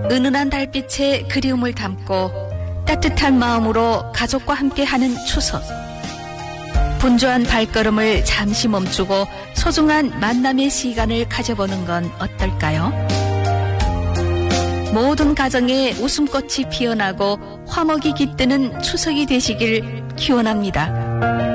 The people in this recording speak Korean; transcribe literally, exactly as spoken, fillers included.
은은한 달빛에 그리움을 담고 따뜻한 마음으로 가족과 함께하는 추석. 분주한 발걸음을 잠시 멈추고 소중한 만남의 시간을 가져보는 건 어떨까요? 모든 가정에 웃음꽃이 피어나고 화목이 깃드는 추석이 되시길 기원합니다.